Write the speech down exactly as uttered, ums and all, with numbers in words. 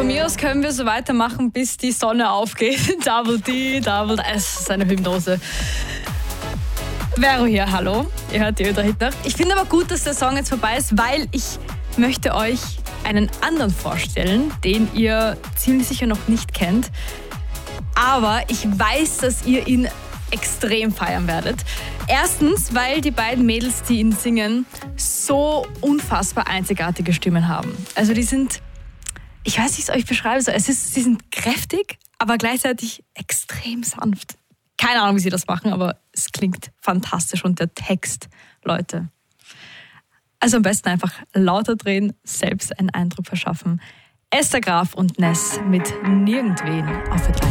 von mir aus können wir so weitermachen, bis die Sonne aufgeht. Double D, Double D, es ist eine Hypnose. Vero hier, hallo. Ihr hört die Ö-Hit-Nacht. Ich finde aber gut, dass der Song jetzt vorbei ist, weil ich möchte euch einen anderen vorstellen, den ihr ziemlich sicher noch nicht kennt. Aber ich weiß, dass ihr ihn extrem feiern werdet. Erstens, weil die beiden Mädels, die ihn singen, so unfassbar einzigartige Stimmen haben. Also die sind, ich weiß nicht, wie ich es euch beschreiben soll. Es ist, sie sind kräftig, aber gleichzeitig extrem sanft. Keine Ahnung, wie sie das machen, aber es klingt fantastisch. Und der Text, Leute. Also am besten einfach lauter drehen, selbst einen Eindruck verschaffen. Esther Graf und Ness mit Nirgendwen auf Ö drei.